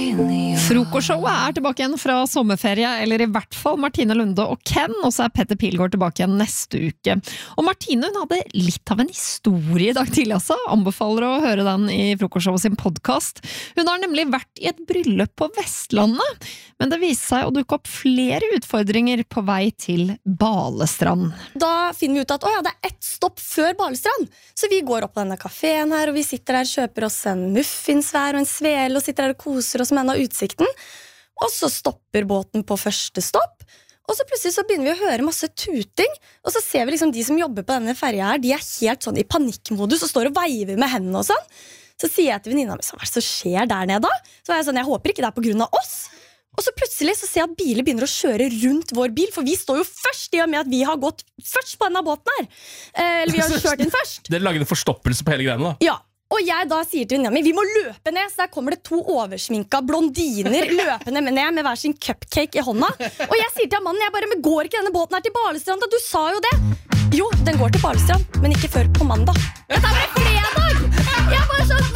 Frokostshowet tilbake igjen fra sommerferie, eller I hvert fall Martine Lunde og Ken, og så Petter Pilgaard tilbake igjen neste uke. Og Martine, hun hadde litt av en historie I dag tidlig også, anbefaler å høre den I Frokostshowet sin podcast. Hun har nemlig vært I et bryllup på Vestlandet, men det viste seg å dukke opp flere utfordringer på vei til Balestrand. Da finner vi ut at det ett stopp før Balestrand, så vi går opp på denne kaféen her, og vi sitter der, kjøper oss en muffins hver og en svele, og sitter der og koser oss med denne utsikten. Og så stopper båten på første stopp, og så plutselig så begynner vi å høre masse tuting, og så ser vi liksom de som jobber på denne ferja her, de helt sånn I panikkmodus og står og veiver med hendene og sånn. Så sier jeg til venninna mi, hva så skjer der nede da? Så var jeg sånn, jeg håper ikke det på grunn av oss. Og så plutselig så ser jeg at biler begynner å kjøre rundt vår bil, for vi står jo først I og med at vi har gått først på denne båten her. Eller vi har kjørt inn først. Dere lager en forstoppelse på hele greiene da? Ja. Og jeg da sier til venninna mi, vi må løpe ned, så der kommer det 2 oversminka blondiner løpende ned med hver sin cupcake I hånda. Og jeg sier til mannen, men går ikke denne båten her til Balestrand? Du sa jo det. Jo, den går til Balestrand, men ikke før på mandag. Dette fredag! Jeg bare sånn,